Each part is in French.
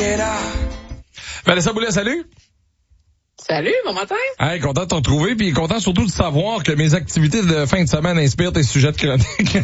Vanessa Boulet, salut! Salut, bon matin! Hey, content de te retrouver, puis content surtout de savoir que mes activités de fin de semaine inspirent tes sujets de chronique.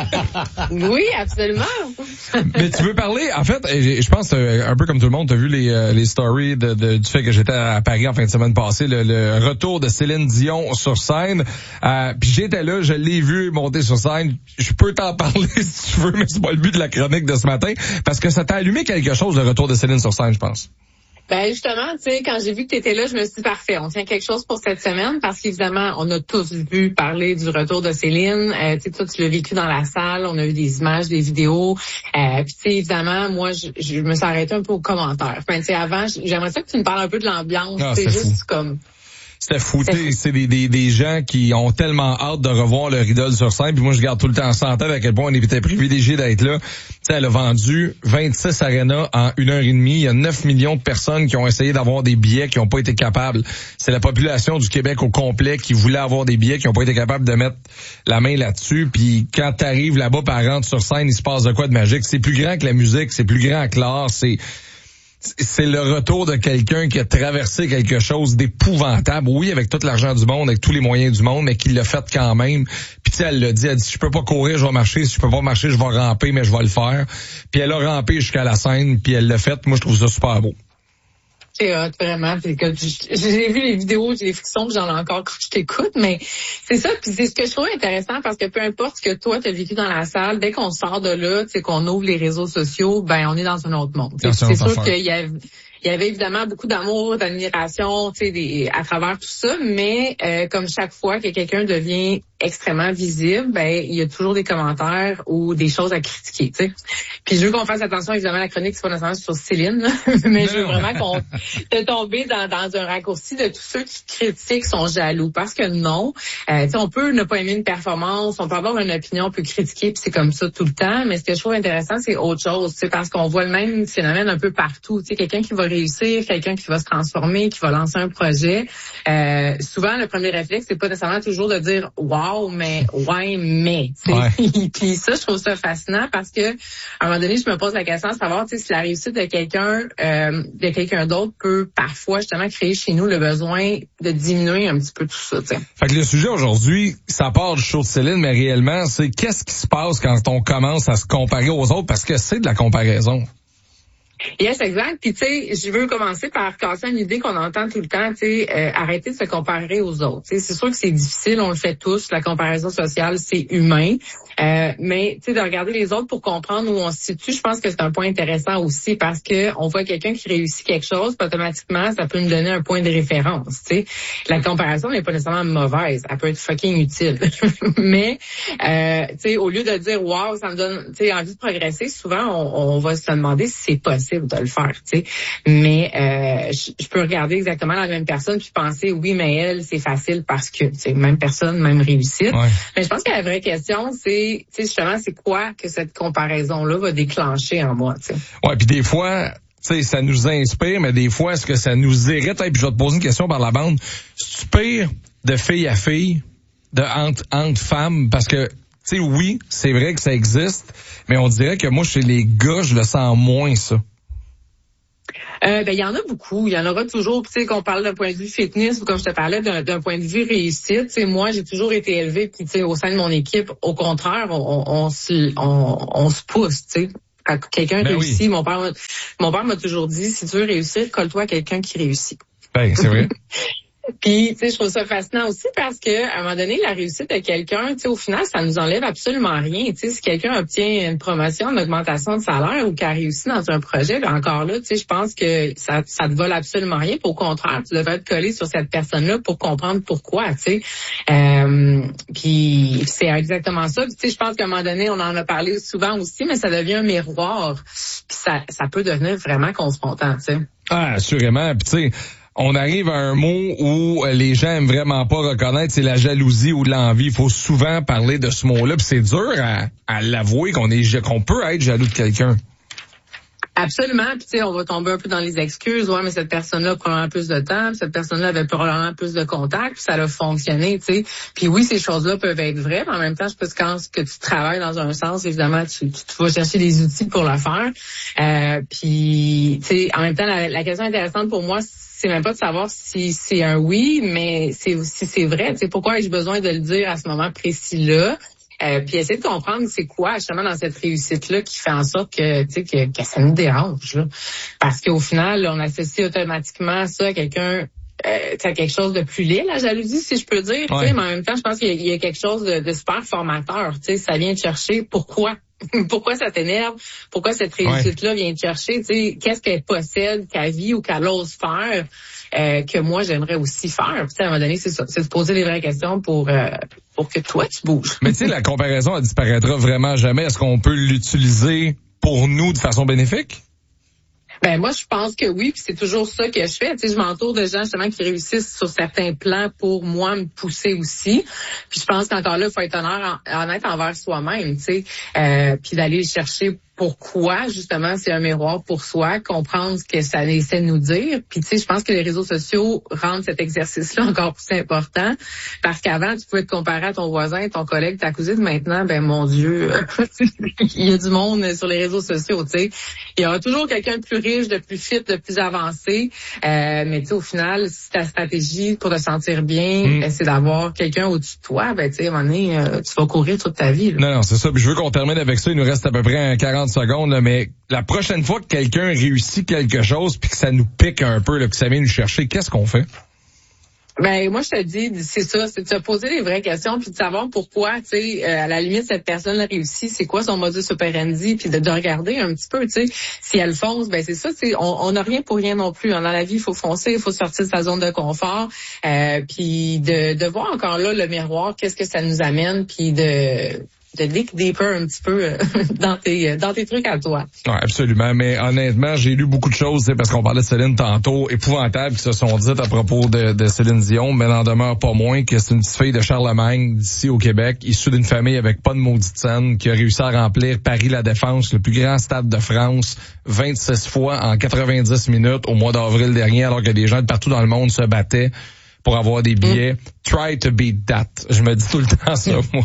Oui, absolument. Mais tu veux parler, en fait, je pense, un peu comme tout le monde, t'as vu les stories du fait que j'étais à Paris en fin de semaine passée, le retour de Céline Dion sur scène. Puis j'étais là, je l'ai vu monter sur scène. Je peux t'en parler si tu veux, mais c'est pas le but de la chronique de ce matin, parce que ça t'a allumé quelque chose, le retour de Céline sur scène, je pense. Ben justement, tu sais, quand j'ai vu que tu étais là, je me suis dit parfait, on tient quelque chose pour cette semaine parce qu'évidemment, on a tous vu parler du retour de Céline. Tu sais, toi, tu l'as vécu dans la salle, on a eu des images, des vidéos. Puis tu sais, évidemment, moi, je me suis arrêtée un peu aux commentaires. Enfin, tu sais, avant, j'aimerais ça que tu me parles un peu de l'ambiance. C'est juste comme... C'était fou. C'est des gens qui ont tellement hâte de revoir leur idole sur scène. Puis moi, je garde tout le temps en tête à quel point on était privilégié d'être là. T'sais, elle a vendu 26 arénas en 1h30. Il y a 9 millions de personnes qui ont essayé d'avoir des billets, qui n'ont pas été capables. C'est la population du Québec au complet qui voulait avoir des billets, qui n'ont pas été capables de mettre la main là-dessus. Puis quand t'arrives là-bas, par rentre sur scène, il se passe de quoi de magique. C'est plus grand que la musique, c'est plus grand que l'art, c'est le retour de quelqu'un qui a traversé quelque chose d'épouvantable. Oui, avec tout l'argent du monde, avec tous les moyens du monde, mais qui l'a fait quand même. Puis tu sais, elle l'a dit, je peux pas courir, je vais marcher. Si je peux pas marcher, je vais ramper, mais je vais le faire. Puis elle a rampé jusqu'à la scène, puis elle l'a fait. Moi, je trouve ça super beau. C'est hot, vraiment. J'ai vu les vidéos, j'ai des frissons, puis j'en ai encore quand je t'écoute, mais c'est ça, puis c'est ce que je trouve intéressant, parce que peu importe ce que toi t'as vécu dans la salle, dès qu'on sort de là, tu sais, qu'on ouvre les réseaux sociaux, ben on est dans un autre monde. C'est sûr qu'il y avait évidemment beaucoup d'amour, d'admiration, tu sais, à travers tout ça, mais comme chaque fois que quelqu'un devient extrêmement visible, ben il y a toujours des commentaires ou des choses à critiquer, tu sais. Puis je veux qu'on fasse attention, évidemment, la chronique c'est pas nécessairement sur Céline, là, mais je veux vraiment qu'on te tomber dans un raccourci de tous ceux qui critiquent sont jaloux, parce que non, tu sais, on peut ne pas aimer une performance, on peut avoir une opinion, on peut critiquer, puis c'est comme ça tout le temps, mais ce que je trouve intéressant, c'est autre chose, tu sais, parce qu'on voit le même phénomène un peu partout, tu sais, quelqu'un qui va réussir, quelqu'un qui va se transformer, qui va lancer un projet. Souvent, le premier réflexe, c'est pas nécessairement toujours de dire wow, mais ouais, mais. Ouais. Puis ça, je trouve ça fascinant parce que à un moment donné, je me pose la question de savoir, tu sais, si la réussite de quelqu'un d'autre peut parfois justement créer chez nous le besoin de diminuer un petit peu tout ça. Tu sais. Fait que le sujet aujourd'hui, ça part du show de Céline, mais réellement, c'est qu'est-ce qui se passe quand on commence à se comparer aux autres, parce que c'est de la comparaison. Yes, exact. Puis tu sais, je veux commencer par casser une idée qu'on entend tout le temps, tu sais, arrêter de se comparer aux autres. Tu sais, c'est sûr que c'est difficile, on le fait tous. La comparaison sociale, c'est humain. Mais tu sais, de regarder les autres pour comprendre où on se situe, je pense que c'est un point intéressant aussi parce que on voit quelqu'un qui réussit quelque chose, puis automatiquement, ça peut nous donner un point de référence. Tu sais, la comparaison n'est pas nécessairement mauvaise, elle peut être fucking utile. Mais tu sais, au lieu de dire wow, ça me donne, tu sais, envie de progresser, souvent on va se demander si c'est possible de le faire. Tu sais, mais je peux regarder exactement la même personne puis penser oui, mais elle c'est facile parce que tu sais, même personne, même réussite. Ouais. Mais je pense que la vraie question c'est tu sais, justement, c'est quoi que cette comparaison-là va déclencher en moi, tu sais. Ouais, puis des fois, tu sais, ça nous inspire, mais des fois, est-ce que ça nous irrite? Puis je vais te poser une question par la bande. C'est-tu pire de fille à fille, de entre femmes? Parce que, tu sais, oui, c'est vrai que ça existe, mais on dirait que moi, chez les gars, je le sens moins, ça. Ben il y en a beaucoup, il y en aura toujours. Tu sais, qu'on parle d'un point de vue fitness ou comme je te parlais d'un point de vue réussite. Tu sais, moi j'ai toujours été élevée, puis tu sais, au sein de mon équipe, au contraire, on se pousse. Tu sais, quand quelqu'un réussit, oui. Mon père m'a toujours dit, si tu veux réussir, colle-toi à quelqu'un qui réussit. Ben c'est vrai. Puis, tu sais, je trouve ça fascinant aussi parce que, à un moment donné, la réussite de quelqu'un, tu sais, au final, ça nous enlève absolument rien. Tu sais, si quelqu'un obtient une promotion, une augmentation de salaire ou qui a réussi dans un projet, ben encore là, tu sais, je pense que ça te vole absolument rien. Puis, au contraire, tu devrais te coller sur cette personne-là pour comprendre pourquoi, tu sais. Puis, c'est exactement ça. Puis, tu sais, je pense qu'à un moment donné, on en a parlé souvent aussi, mais ça devient un miroir. Puis, ça peut devenir vraiment confrontant, tu sais. Ah, assurément. Puis, tu sais, on arrive à un mot où les gens aiment vraiment pas reconnaître, c'est la jalousie ou l'envie. Il faut souvent parler de ce mot-là, puis c'est dur à l'avouer qu'on peut être jaloux de quelqu'un. Absolument. Puis tu sais, on va tomber un peu dans les excuses. Ouais, mais cette personne-là prend plus de temps. Cette personne-là avait probablement plus de contacts. Puis ça a fonctionné, tu sais. Puis oui, ces choses-là peuvent être vraies, mais en même temps, je pense que quand que tu travailles dans un sens, évidemment, tu vas chercher des outils pour le faire. Puis tu sais, en même temps, la question intéressante pour moi, c'est même pas de savoir si c'est un oui, mais c'est aussi c'est vrai. Tu sais, pourquoi ai-je besoin de le dire à ce moment précis-là? Puis essayer de comprendre c'est quoi justement dans cette réussite-là qui fait en sorte que tu sais que ça nous dérange là. Parce qu'au final, on associe automatiquement ça à quelqu'un à quelque chose de plus laid, la jalousie, si je peux dire. Ouais. Mais en même temps, je pense qu'il y a quelque chose de super formateur. Tu sais, ça vient te chercher pourquoi. Pourquoi ça t'énerve? Pourquoi cette réussite-là vient te chercher? Tu sais, qu'est-ce qu'elle possède, qu'elle vit ou qu'elle ose faire que moi j'aimerais aussi faire. Puis à un moment donné, c'est ça, c'est de poser les vraies questions pour que toi tu bouges. Mais tu sais, la comparaison elle disparaîtra vraiment jamais. Est-ce qu'on peut l'utiliser pour nous de façon bénéfique? Ben moi je pense que oui, puis c'est toujours ça que je fais. Tu sais, je m'entoure de gens justement qui réussissent sur certains plans pour moi me pousser aussi. Puis je pense qu'encore là, il faut être honnête envers soi-même, tu sais, puis d'aller chercher pourquoi, justement, c'est un miroir pour soi, comprendre ce que ça essaie de nous dire. Puis, tu sais, je pense que les réseaux sociaux rendent cet exercice-là encore plus important parce qu'avant, tu pouvais te comparer à ton voisin, ton collègue, ta cousine. Maintenant, ben mon Dieu, il y a du monde sur les réseaux sociaux, tu sais. Il y aura toujours quelqu'un de plus riche, de plus fit, de plus avancé. Mais, tu sais, au final, si ta stratégie pour te sentir bien, c'est d'avoir quelqu'un au-dessus de toi, ben, tu sais, à un moment donné, tu vas courir toute ta vie. Là. Non, c'est ça. Puis je veux qu'on termine avec ça. Il nous reste à peu près 40 secondes, là, mais la prochaine fois que quelqu'un réussit quelque chose puis que ça nous pique un peu, là, que ça vient nous chercher, qu'est-ce qu'on fait? Ben moi je te dis, c'est ça, c'est de se poser les vraies questions puis de savoir pourquoi, tu sais, à la limite cette personne réussit, c'est quoi son modus operandi, puis de regarder un petit peu, tu sais, si elle fonce, ben c'est ça, tu sais, on n'a rien pour rien non plus. Dans la vie, il faut foncer, il faut sortir de sa zone de confort, puis de voir encore là le miroir, qu'est-ce que ça nous amène, puis de dig deeper un petit peu dans tes trucs à toi. Ouais, absolument. Mais honnêtement, j'ai lu beaucoup de choses, parce qu'on parlait de Céline tantôt, épouvantables qui se sont dites à propos de Céline Dion, mais n'en demeure pas moins que c'est une petite fille de Charlemagne, d'ici au Québec, issue d'une famille avec pas de maudite scène, qui a réussi à remplir Paris-La Défense, le plus grand stade de France, 26 fois en 90 minutes au mois d'avril dernier, alors que des gens de partout dans le monde se battaient pour avoir des billets. Try to beat that. Je me dis tout le temps ça, moi.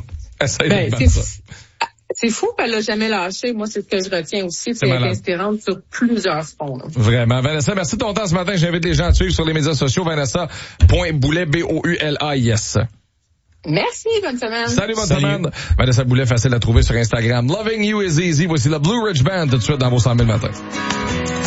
C'est fou, elle l'a jamais lâché. Moi, c'est ce que je retiens aussi. C'est inspirante sur plusieurs fronts. Là. Vraiment. Vanessa, merci de ton temps ce matin. J'invite les gens à te suivre sur les médias sociaux. Vanessa.Boulay, B-O-U-L-A-I-S. Merci, bonne semaine. Salut, bonne semaine. Vanessa Boulay, facile à trouver sur Instagram. Loving You is easy. Voici la Blue Ridge Band tout de suite dans vos 100 000 matins.